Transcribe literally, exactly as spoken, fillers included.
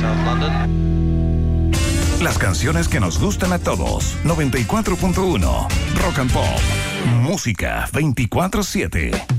South London. Las canciones que nos gustan a todos. noventa y cuatro punto uno Rock and Pop. Música veinticuatro siete.